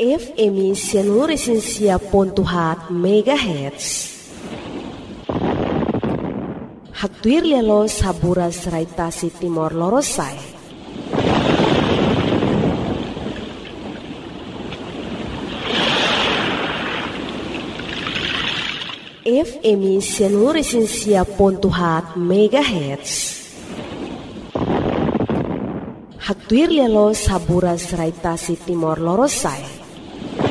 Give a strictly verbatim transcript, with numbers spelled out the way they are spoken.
F M Sianur Esensia Pontuhat Megahertz. Haktuir lelo saburas raitasi Timor Lorosai. F M Sianur Esensia Pontuhat Megahertz. Haktuir lelo saburas raitasi Timor Lorosai.